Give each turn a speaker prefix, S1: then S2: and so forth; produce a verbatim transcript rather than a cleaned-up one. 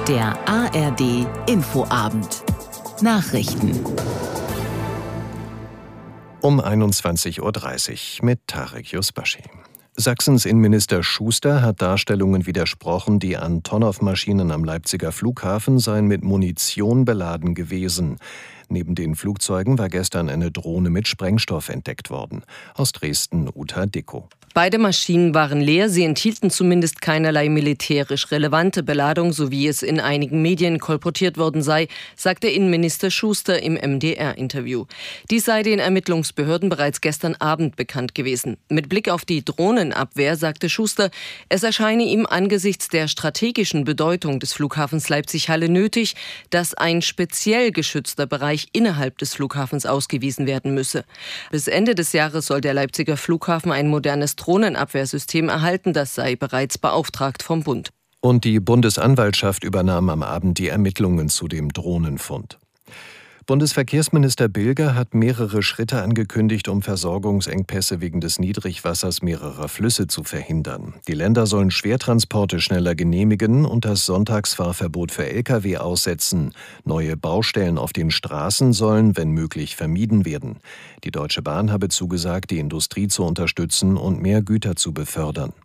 S1: Der A R D Infoabend. Nachrichten.
S2: Um einundzwanzig Uhr dreißig mit Tarek Yusbashi. Sachsens Innenminister Schuster hat Darstellungen widersprochen, die Antonov-Maschinen am Leipziger Flughafen seien mit Munition beladen gewesen. Neben den Flugzeugen war gestern eine Drohne mit Sprengstoff entdeckt worden. Aus Dresden Uta Dicko.
S3: Beide Maschinen waren leer, sie enthielten zumindest keinerlei militärisch relevante Beladung, so wie es in einigen Medien kolportiert worden sei, sagte Innenminister Schuster im M D R-Interview. Dies sei den Ermittlungsbehörden bereits gestern Abend bekannt gewesen. Mit Blick auf die Drohnenabwehr sagte Schuster, es erscheine ihm angesichts der strategischen Bedeutung des Flughafens Leipzig-Halle nötig, dass ein speziell geschützter Bereich innerhalb des Flughafens ausgewiesen werden müsse. Bis Ende des Jahres soll der Leipziger Flughafen ein modernes Drohnenabwehrsystem erhalten, das sei bereits beauftragt vom Bund.
S2: Und die Bundesanwaltschaft übernahm am Abend die Ermittlungen zu dem Drohnenfund. Bundesverkehrsminister Bilger hat mehrere Schritte angekündigt, um Versorgungsengpässe wegen des Niedrigwassers mehrerer Flüsse zu verhindern. Die Länder sollen Schwertransporte schneller genehmigen und das Sonntagsfahrverbot für L K W aussetzen. Neue Baustellen auf den Straßen sollen, wenn möglich, vermieden werden. Die Deutsche Bahn habe zugesagt, die Industrie zu unterstützen und mehr Güter zu befördern.